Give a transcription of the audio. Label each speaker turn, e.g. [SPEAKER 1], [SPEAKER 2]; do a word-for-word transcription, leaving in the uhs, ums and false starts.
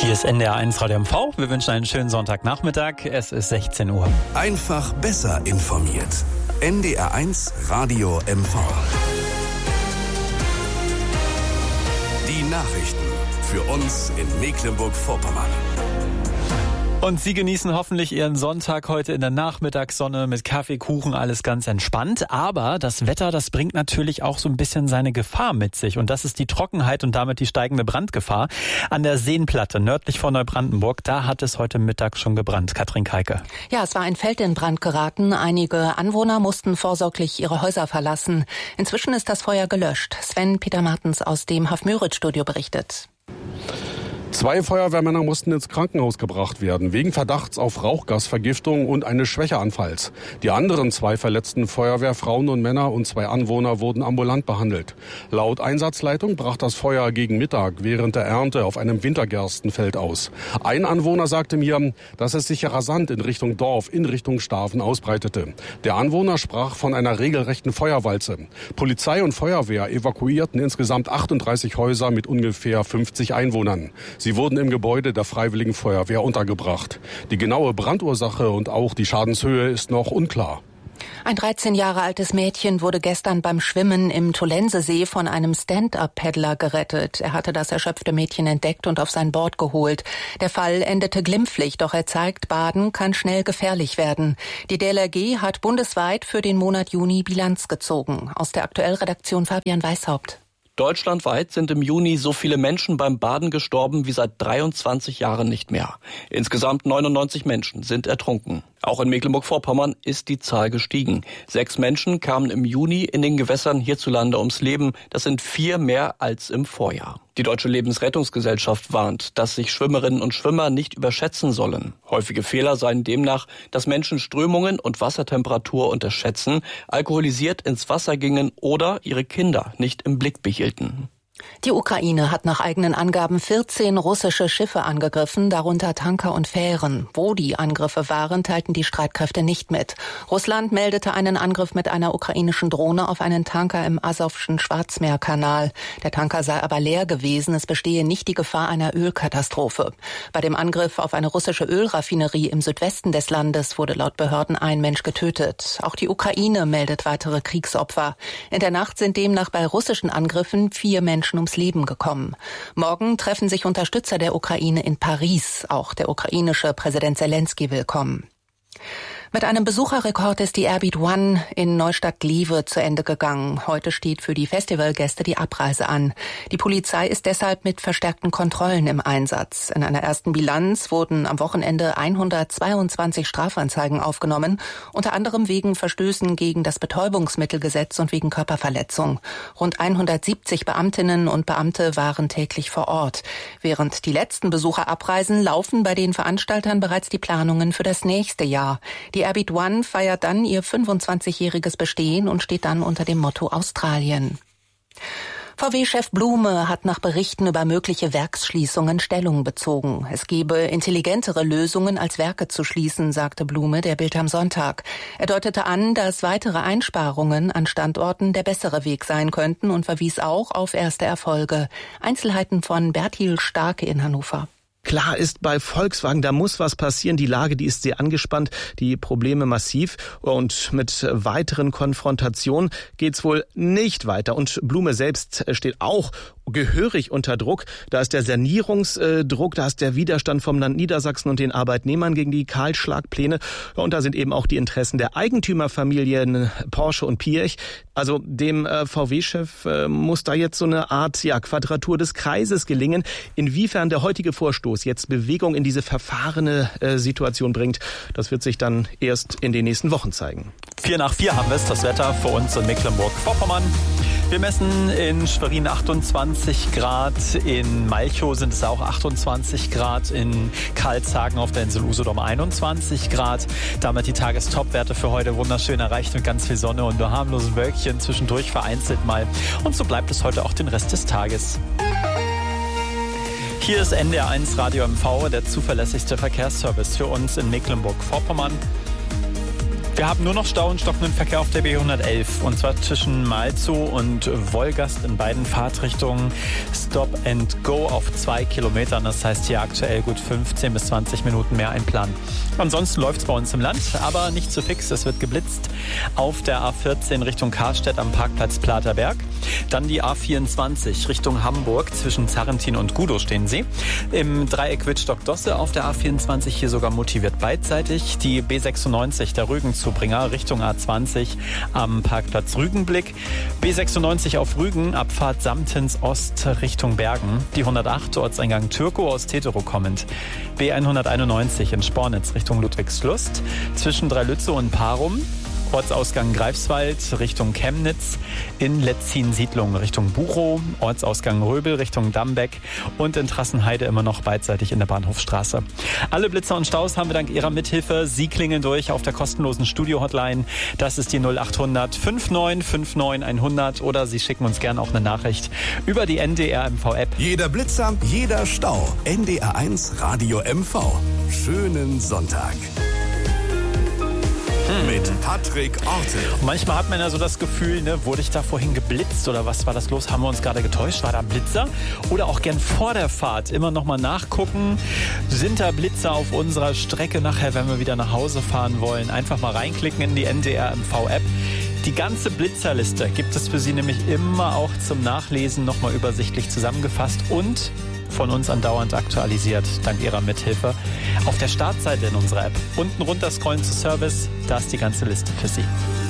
[SPEAKER 1] Hier ist N D R eins Radio M V. Wir wünschen einen schönen Sonntagnachmittag. Es ist sechzehn Uhr.
[SPEAKER 2] Einfach besser informiert. N D R eins Radio M V. Die Nachrichten für uns in Mecklenburg-Vorpommern.
[SPEAKER 1] Und Sie genießen hoffentlich Ihren Sonntag heute in der Nachmittagssonne mit Kaffee, Kuchen, alles ganz entspannt. Aber das Wetter, das bringt natürlich auch so ein bisschen seine Gefahr mit sich. Und das ist die Trockenheit und damit die steigende Brandgefahr. An der Seenplatte nördlich von Neubrandenburg, da hat es heute Mittag schon gebrannt. Katrin Keike.
[SPEAKER 3] Ja, es war ein Feld in Brand geraten. Einige Anwohner mussten vorsorglich ihre Häuser verlassen. Inzwischen ist das Feuer gelöscht. Sven Peter Martens aus dem Haf-Möritz-Studio berichtet.
[SPEAKER 4] Zwei Feuerwehrmänner mussten ins Krankenhaus gebracht werden, wegen Verdachts auf Rauchgasvergiftung und eines Schwächeanfalls. Die anderen zwei verletzten Feuerwehrfrauen und Männer und zwei Anwohner wurden ambulant behandelt. Laut Einsatzleitung brach das Feuer gegen Mittag während der Ernte auf einem Wintergerstenfeld aus. Ein Anwohner sagte mir, dass es sich rasant in Richtung Dorf, in Richtung Staven ausbreitete. Der Anwohner sprach von einer regelrechten Feuerwalze. Polizei und Feuerwehr evakuierten insgesamt achtunddreißig Häuser mit ungefähr fünfzig Einwohnern. Sie wurden im Gebäude der Freiwilligen Feuerwehr untergebracht. Die genaue Brandursache und auch die Schadenshöhe ist noch unklar.
[SPEAKER 3] Ein dreizehn Jahre altes Mädchen wurde gestern beim Schwimmen im Tolensesee von einem Stand-up-Paddler gerettet. Er hatte das erschöpfte Mädchen entdeckt und auf sein Board geholt. Der Fall endete glimpflich, doch er zeigt, Baden kann schnell gefährlich werden. Die D L R G hat bundesweit für den Monat Juni Bilanz gezogen. Aus der Aktuellredaktion Fabian Weishaupt.
[SPEAKER 5] Deutschlandweit sind im Juni so viele Menschen beim Baden gestorben wie seit dreiundzwanzig Jahren nicht mehr. Insgesamt neunundneunzig Menschen sind ertrunken. Auch in Mecklenburg-Vorpommern ist die Zahl gestiegen. Sechs Menschen kamen im Juni in den Gewässern hierzulande ums Leben. Das sind vier mehr als im Vorjahr. Die Deutsche Lebensrettungsgesellschaft warnt, dass sich Schwimmerinnen und Schwimmer nicht überschätzen sollen. Häufige Fehler seien demnach, dass Menschen Strömungen und Wassertemperatur unterschätzen, alkoholisiert ins Wasser gingen oder ihre Kinder nicht im Blick behielten.
[SPEAKER 3] Die Ukraine hat nach eigenen Angaben vierzehn russische Schiffe angegriffen, darunter Tanker und Fähren. Wo die Angriffe waren, teilten die Streitkräfte nicht mit. Russland meldete einen Angriff mit einer ukrainischen Drohne auf einen Tanker im Asowschen Schwarzmeerkanal. Der Tanker sei aber leer gewesen, es bestehe nicht die Gefahr einer Ölkatastrophe. Bei dem Angriff auf eine russische Ölraffinerie im Südwesten des Landes wurde laut Behörden ein Mensch getötet. Auch die Ukraine meldet weitere Kriegsopfer. In der Nacht sind demnach bei russischen Angriffen vier Menschen ums Leben gekommen. Morgen treffen sich Unterstützer der Ukraine in Paris. Auch der ukrainische Präsident Zelensky will kommen. Mit einem Besucherrekord ist die Airbeat One in Neustadt-Glewe zu Ende gegangen. Heute steht für die Festivalgäste die Abreise an. Die Polizei ist deshalb mit verstärkten Kontrollen im Einsatz. In einer ersten Bilanz wurden am Wochenende hundertzweiundzwanzig Strafanzeigen aufgenommen, unter anderem wegen Verstößen gegen das Betäubungsmittelgesetz und wegen Körperverletzung. Rund hundertsiebzig Beamtinnen und Beamte waren täglich vor Ort. Während die letzten Besucher abreisen, laufen bei den Veranstaltern bereits die Planungen für das nächste Jahr. Die Airbeat One feiert dann ihr fünfundzwanzigjähriges Bestehen und steht dann unter dem Motto Australien. V W-Chef Blume hat nach Berichten über mögliche Werksschließungen Stellung bezogen. Es gebe intelligentere Lösungen, als Werke zu schließen, sagte Blume der Bild am Sonntag. Er deutete an, dass weitere Einsparungen an Standorten der bessere Weg sein könnten und verwies auch auf erste Erfolge. Einzelheiten von Bertil Starke in Hannover.
[SPEAKER 6] Klar ist bei Volkswagen, da muss was passieren. Die Lage, die ist sehr angespannt, die Probleme massiv. Und mit weiteren Konfrontationen geht's wohl nicht weiter. Und Blume selbst steht auch gehörig unter Druck. Da ist der Sanierungsdruck, da ist der Widerstand vom Land Niedersachsen und den Arbeitnehmern gegen die Kahlschlagpläne. Und da sind eben auch die Interessen der Eigentümerfamilien Porsche und Piech. Also dem V W-Chef muss da jetzt so eine Art ja, Quadratur des Kreises gelingen. Inwiefern der heutige Vorstoß jetzt Bewegung in diese verfahrene äh, Situation bringt, das wird sich dann erst in den nächsten Wochen zeigen.
[SPEAKER 1] Vier nach vier haben wir es, das Wetter für uns in Mecklenburg-Vorpommern. Wir messen in Schwerin achtundzwanzig Grad, in Malchow sind es auch achtundzwanzig Grad, in Karlshagen auf der Insel Usedom einundzwanzig Grad. Damit die Tagestopwerte für heute wunderschön erreicht mit ganz viel Sonne und nur harmlosen Wölkchen zwischendurch vereinzelt mal. Und so bleibt es heute auch den Rest des Tages. Hier ist N D R eins Radio M V, der zuverlässigste Verkehrsservice für uns in Mecklenburg-Vorpommern. Wir haben nur noch Stau und stockenden Verkehr auf der B hundertelf. Und zwar zwischen Malzow und Wolgast in beiden Fahrtrichtungen. Stop and Go auf zwei Kilometern. Das heißt hier aktuell gut fünfzehn bis zwanzig Minuten mehr einplanen. Ansonsten läuft es bei uns im Land, aber nicht zu fix. Es wird geblitzt auf der A vierzehn Richtung Karstedt am Parkplatz Platerberg. Dann die A vierundzwanzig Richtung Hamburg. Zwischen Zarrentin und Gudow stehen sie. Im Dreieck Wittstock-Dosse auf der A vierundzwanzig hier sogar motiviert beidseitig. Die B sechsundneunzig, der Rügenzubringer Richtung A zwanzig am Parkplatz Rügenblick. B sechsundneunzig auf Rügen, Abfahrt Samtens Ost Richtung Bergen. Die hundertacht, Ortseingang Türkow aus Teterow kommend. B hunderteinundneunzig in Spornitz Richtung Ludwigslust. Zwischen Dreilützow und Parum. Ortsausgang Greifswald Richtung Chemnitz, in Letzin-Siedlung Richtung Buchow, Ortsausgang Röbel Richtung Dambeck und in Trassenheide immer noch beidseitig in der Bahnhofstraße. Alle Blitzer und Staus haben wir dank Ihrer Mithilfe. Sie klingeln durch auf der kostenlosen Studio-Hotline. Das ist die null acht hundert neunundfünfzig neunundfünfzig hundert oder Sie schicken uns gerne auch eine Nachricht über die N D R M V-App.
[SPEAKER 2] Jeder Blitzer, jeder Stau. N D R eins Radio M V. Schönen Sonntag. Mit Patrick Orte.
[SPEAKER 1] Manchmal hat man ja so das Gefühl, ne, wurde ich da vorhin geblitzt oder was war das los? Haben wir uns gerade getäuscht? War da ein Blitzer? Oder auch gern vor der Fahrt immer noch mal nachgucken. Sind da Blitzer auf unserer Strecke nachher, wenn wir wieder nach Hause fahren wollen? Einfach mal reinklicken in die N D R M V-App. Die ganze Blitzerliste gibt es für Sie nämlich immer auch zum Nachlesen noch mal übersichtlich zusammengefasst und von uns andauernd aktualisiert, dank Ihrer Mithilfe. Auf der Startseite in unserer App. Unten runter scrollen zu Service, da ist die ganze Liste für Sie.